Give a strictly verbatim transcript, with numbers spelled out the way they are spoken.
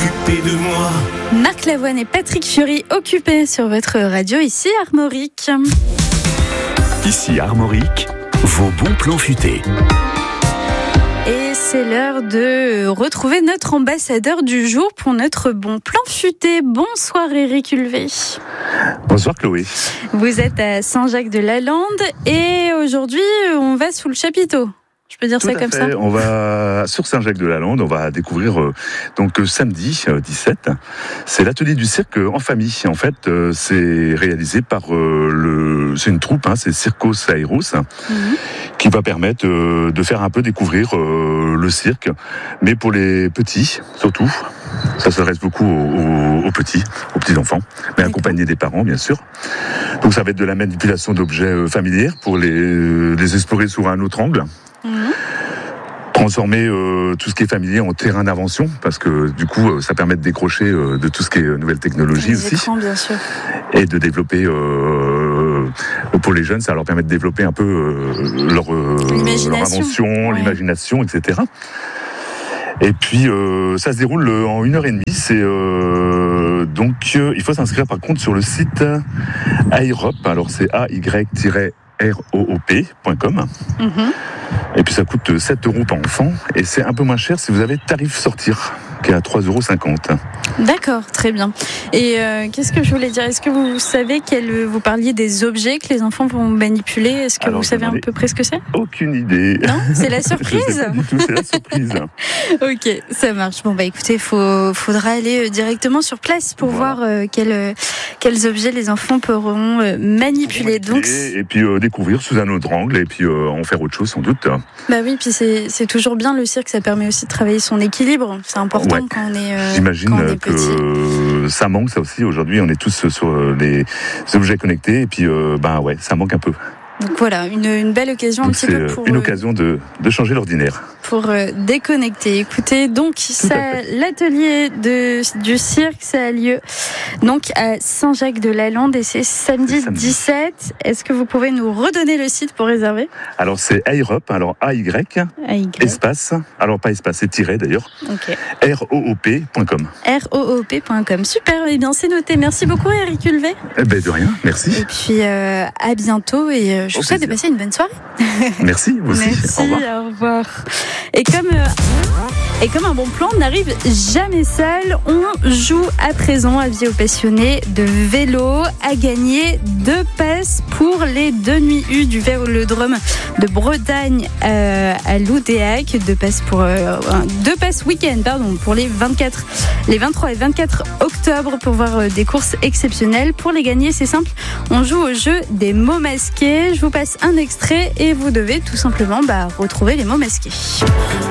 occupé de moi. Marc Lavoine et Patrick Fiori occupés sur votre radio ici Armorique. Ici Armorique, vos bons plans futés. Et c'est l'heure de retrouver notre ambassadeur du jour pour notre bon plan futé. Bonsoir Eric Ulvé. Bonsoir Chloé. Vous êtes à Saint-Jacques-de-la-Lande et aujourd'hui on va sous le chapiteau. Je peux dire Tout ça à comme fait. ça. On va sur Saint-Jacques-de-la-Lande, on va découvrir euh, donc samedi euh, dix-sept. C'est l'atelier du cirque en famille. En fait, euh, c'est réalisé par euh, le, c'est une troupe, hein, c'est Circos Aeros, mm-hmm. qui va permettre euh, de faire un peu découvrir euh, le cirque, mais pour les petits surtout. Ça s'adresse beaucoup aux, aux, aux petits, aux petits enfants, mais accompagnés des parents bien sûr. Donc ça va être de la manipulation d'objets euh, familiers pour les, les explorer sous un autre angle. Mmh. Transformer euh, tout ce qui est familier en terrain d'invention, parce que du coup euh, ça permet de décrocher euh, de tout ce qui est nouvelles technologies les aussi, écrans, bien sûr. Et de développer euh, pour les jeunes, ça leur permet de développer un peu euh, leur, euh, leur invention, ouais. l'imagination, et cetera. Et puis euh, ça se déroule en une heure et demie. C'est euh, donc euh, il faut s'inscrire par contre sur le site Airop. Alors c'est a y r o o p point com. Mmh. Et puis ça coûte sept euros par enfant. Et c'est un peu moins cher si vous avez tarif sortir, qui est à trois euros cinquante. D'accord, très bien. Et euh, qu'est-ce que je voulais dire ? Est-ce que vous savez, quel, vous parliez des objets que les enfants vont manipuler ? Est-ce que Alors, vous savez un peu près ce que c'est ? Aucune idée. Non ? C'est la surprise ? Je sais pas du tout, c'est la surprise. Ok, ça marche. Bon bah écoutez, faut, faudra aller directement sur place pour voilà. voir euh, quels, quels objets les enfants pourront euh, manipuler. Donc, et puis euh, découvrir sous un autre angle et puis euh, en faire autre chose sans doute. Bah oui, puis c'est, c'est toujours bien le cirque, ça permet aussi de travailler son équilibre. C'est important ouais. quand on est euh, J'imagine quand on est que petit. Ça manque ça aussi. Aujourd'hui, on est tous sur les objets connectés et puis euh, ben ouais, ça manque un peu. Donc voilà, une, une belle occasion donc un petit peu pour... une occasion de, de changer l'ordinaire. Pour euh, déconnecter. Écoutez, donc ça, l'atelier de, du cirque, ça a lieu donc à Saint-Jacques-de-la-Lande et c'est samedi, c'est samedi dix-sept. Est-ce que vous pouvez nous redonner le site pour réserver ? Alors c'est Airop, alors A Y, espace, alors pas espace, c'est tiré d'ailleurs, okay. R O O P point com. R O O P point com. Super, eh bien c'est noté. Merci beaucoup Eric Ulvé. Eh ben de rien, merci. Et puis euh, à bientôt et euh, je vous souhaite de passer une bonne soirée. Merci, vous aussi. Merci, au revoir. Au revoir. Et comme, euh, et comme un bon plan n'arrive jamais seul, on joue à présent, avis aux passionnés de vélo, à gagner deux passes pour les deux nuits U du Vélodrome de Bretagne euh, à Loudéac, deux passes pour euh, deux passes week-end, pardon, pour les vingt-quatre, les vingt-trois et vingt-quatre octobre pour voir euh, des courses exceptionnelles. Pour les gagner, c'est simple, on joue au jeu des mots masqués. Je vous passe un extrait et vous devez tout simplement bah, retrouver les mots masqués.